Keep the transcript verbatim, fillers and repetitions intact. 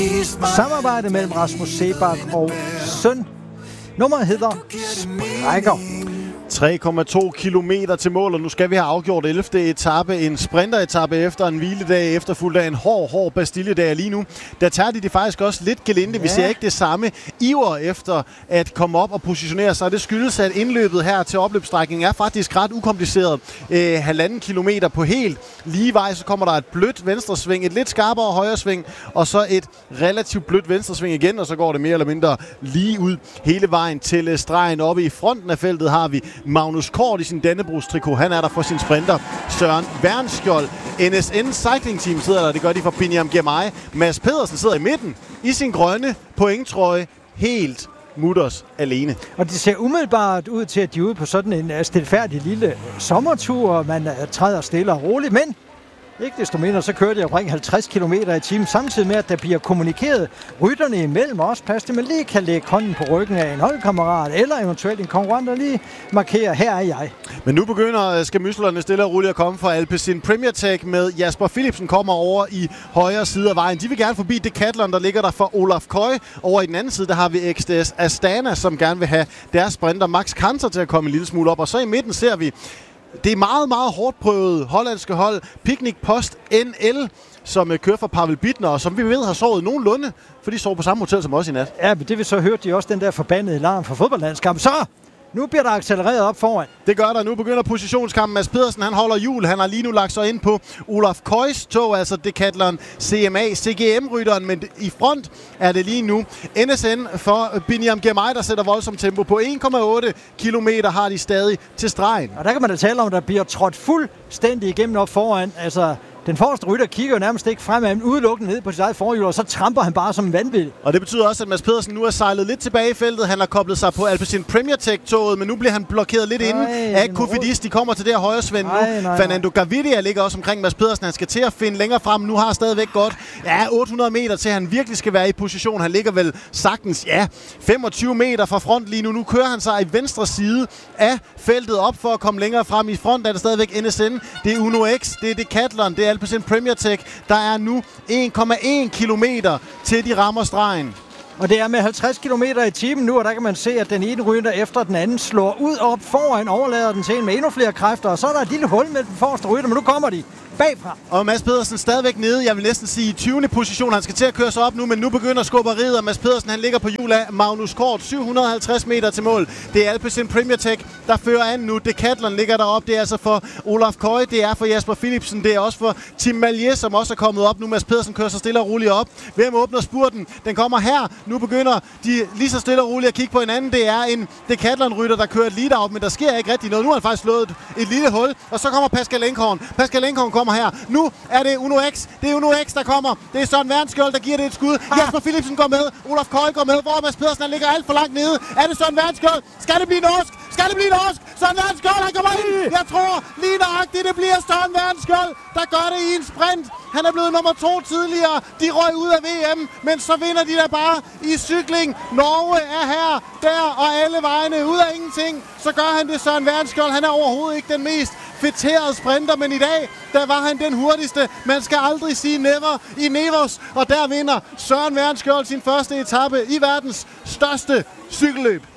Samarbejde mellem Rasmus Seebach og Søn. Nummeret hedder Sprækker. tre komma to kilometer til mål, og nu skal vi have afgjort ellevte etape. En sprinteretappe efter en hviledag, efterfulgt af en hård, hård Bastilledag. Lige nu, der tager de det faktisk også lidt gelinde. Ja. Vi ser ikke det samme iver efter at komme op og positionere sig. Det skyldes, at indløbet her til opløbsstrækningen er faktisk ret ukompliceret. Eh, halvanden kilometer på helt lige vej, så kommer der et blødt venstresving, et lidt skarpere højresving, og så et relativt blødt venstresving igen, og så går det mere eller mindre lige ud hele vejen til stregen. Oppe i fronten af feltet har vi Magnus Kort i sin Dannebrogs-trikot. Han er der for sin sprinter Søren Wernskjold. N S N Cycling Team sidder der. Det gør de for Biniam Girmay. Mads Pedersen sidder i midten i sin grønne pointtrøje. Helt mutters alene. Og det ser umiddelbart ud til, at de er ude på sådan en stilfærdig lille sommertur. Man træder stille og roligt, men ikke desto mindre, så kører de omkring halvtreds kilometer i timen, samtidig med, at der bliver kommunikeret rytterne imellem også. Pas til, man lige kan lægge hånden på ryggen af en holdkammerat, eller eventuelt en konkurrent, der lige markerer, her er jeg. Men nu begynder skamyslerne stille og roligt at komme fra Alpecin Premier Tech med Jasper Philipsen kommer over i højre side af vejen. De vil gerne forbi Decathlon, der ligger der for Olaf Koy. Over i den anden side, der har vi X D S Astana, som gerne vil have deres sprinter Max Kanter til at komme en lille smule op. Og så i midten ser vi det er meget, meget hårdt prøvet hollandske hold Picnic Post N L, som kører for Pavel Bittner, og som vi ved har sovet nogenlunde, for de sover på samme hotel som os i nat. Ja, men det vil så høre de også den der forbandede larm fra fodboldlandskamp. Så nu bliver der accelereret op foran. Det gør der. Nu begynder positionskampen. Mads Pedersen, han holder hjul. Han har lige nu lagt sig ind på Olaf Koys tog, altså Decathlon C M A C G M-rytteren, men i front er det lige nu N S N for Biniam Girmay, der sætter voldsomt tempo på. en komma otte kilometer har de stadig til stregen. Og der kan man da tale om, at der bliver trådt fuldstændig igennem op foran. Altså, den forreste rytter kigger jo nærmest ikke fremad, men udelukkende ned på sit eget forhjul, og så tramper han bare som en vanvittig. Og det betyder også, at Mads Pedersen nu er sejlet lidt tilbage i feltet. Han har koblet sig på Alpecin Premier Tech-toget, men nu bliver han blokeret lidt inde af Kofidis. De kommer til det her højre svend nu. Nej, nej. Fernando Gaviria ligger også omkring Mads Pedersen. Han skal til at finde længere frem. Nu har stadigvæk godt ja, otte hundrede meter til, han virkelig skal være i position. Han ligger vel sagtens ja, femogtyve meter fra front lige nu. Nu kører han sig i venstre side af feltet op for at komme længere frem. I front er det stadigvæk N S N. Det er Uno X, det er Decathlon, det er Alpecin Premier Tech. Der er nu en komma en kilometer til de rammer stregen. Og det er med halvtreds kilometer i timen nu, og der kan man se, at den ene rytter efter den anden slår ud op foran, overlader den til en med endnu flere kræfter, og så er der et lille hul med den forreste rytter, men nu kommer de bagfra. Og Mads Pedersen stadigvæk nede, jeg vil næsten sige i tyvende position. Han skal til at køre sig op nu, men nu begynder skubberiet, og Mads Pedersen han ligger på hjul af Magnus Kort. syv hundrede og halvtreds meter til mål. Det er Alpecin Premier Tech, der fører an nu. Decathlon ligger deroppe. Det er altså for Olaf Koy, det er for Jasper Philipsen, det er også for Tim Malje, som også er kommet op nu. Mads Pedersen kører sig stille og roligt op. Hvem åbner spurten? Den kommer her. Nu begynder de lige så stille og roligt at kigge på hinanden. Det er en Decathlon-rytter, der kører et lead op, men der sker ikke rigtig noget. Nu har han faktisk slået et, et lille hul, og så kommer Pascal Enkhorn. Pascal Enkhorn kommer her. Nu er det Uno X. Det er Uno X, der kommer. Det er Søren Wernskjold, der giver det et skud. Ah. Jasper Philipsen går med. Olaf Koy går med. Hvor Mads Pedersen ligger alt for langt nede. Er det Søren Wernskjold? Skal det blive norsk? Skal det blive norsk? Søren Wernskjold, han kommer ind. Jeg tror lige nøjagtigt, det bliver Søren Wernskjold, der gør det i en sprint. Han er blevet nummer to tidligere. De røg ud af V M, men så vinder de der bare i cykling. Norge er her, der og alle vejene. Ud af ingenting, så gør han det, Søren Wernskjold. Han er overhovedet ikke den mest fætterede sprinter, men i dag, der var han den hurtigste. Man skal aldrig sige never i Nevers, og der vinder Søren Wernskjold sin første etape i verdens største cykelløb.